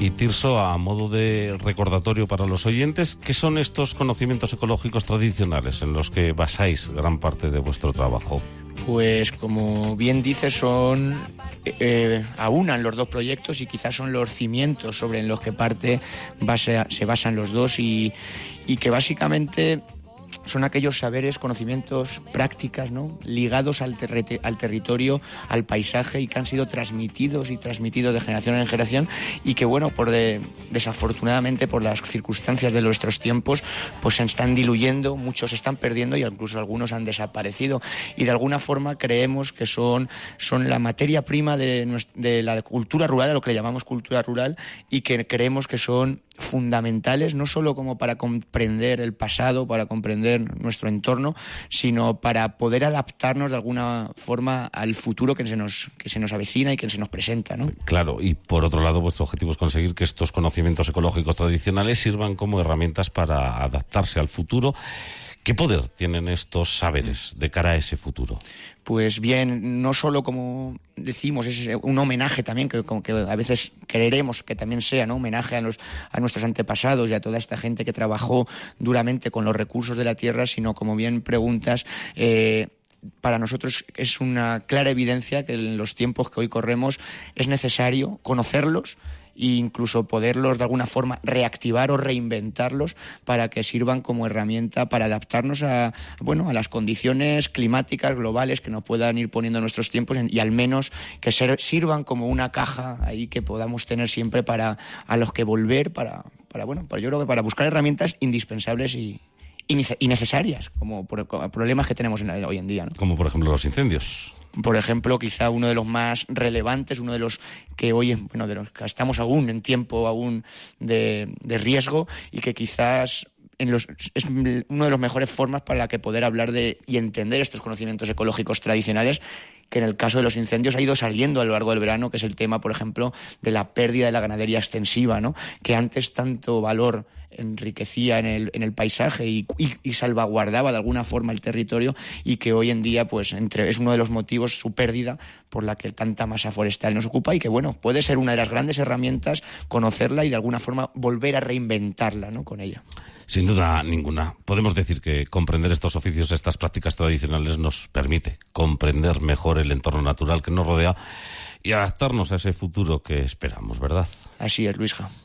Y Tirso, a modo de recordatorio para los oyentes, ¿qué son estos conocimientos ecológicos tradicionales en los que basáis gran parte de vuestro trabajo? Pues como bien dices, aunan los dos proyectos y quizás son los cimientos sobre los que se basan los dos y que básicamente son aquellos saberes, conocimientos, prácticas, ¿no?, ligados al territorio, al paisaje, y que han sido transmitidos de generación en generación, y que, bueno, desafortunadamente por las circunstancias de nuestros tiempos, pues se están diluyendo, muchos se están perdiendo y incluso algunos han desaparecido. Y de alguna forma creemos que son la materia prima de la cultura rural, a lo que le llamamos cultura rural, y que creemos que son fundamentales, no solo como para comprender el pasado, para comprender nuestro entorno, sino para poder adaptarnos de alguna forma al futuro que se nos avecina y que se nos presenta, ¿no? Claro, y por otro lado, vuestro objetivo es conseguir que estos conocimientos ecológicos tradicionales sirvan como herramientas para adaptarse al futuro. ¿Qué poder tienen estos saberes de cara a ese futuro? Pues bien, no solo, como decimos, es un homenaje también, que a veces queremos que también sea, ¿no?, homenaje a nuestros antepasados y a toda esta gente que trabajó duramente con los recursos de la tierra, sino, como bien preguntas, para nosotros es una clara evidencia que en los tiempos que hoy corremos es necesario conocerlos e incluso poderlos de alguna forma reactivar o reinventarlos para que sirvan como herramienta para adaptarnos a las condiciones climáticas globales que nos puedan ir poniendo nuestros tiempos, y al menos que sirvan como una caja ahí que podamos tener siempre a los que volver yo creo que para buscar herramientas indispensables y necesarias como problemas que tenemos hoy en día, ¿no? Como por ejemplo los incendios. Por ejemplo, quizá uno de los más relevantes, uno de los que hoy, de los que estamos aún en tiempo de riesgo, y que quizás es una de las mejores formas para la que poder hablar y entender estos conocimientos ecológicos tradicionales, que en el caso de los incendios ha ido saliendo a lo largo del verano, que es el tema, por ejemplo, de la pérdida de la ganadería extensiva, ¿no?, que antes tanto valor enriquecía en el paisaje y salvaguardaba de alguna forma el territorio, y que hoy en día es uno de los motivos, su pérdida, por la que tanta masa forestal nos ocupa, y que puede ser una de las grandes herramientas conocerla y de alguna forma volver a reinventarla, ¿no?, con ella. Sin duda ninguna. Podemos decir que comprender estos oficios, estas prácticas tradicionales, nos permite comprender mejor el entorno natural que nos rodea y adaptarnos a ese futuro que esperamos, ¿verdad? Así es, Luisja.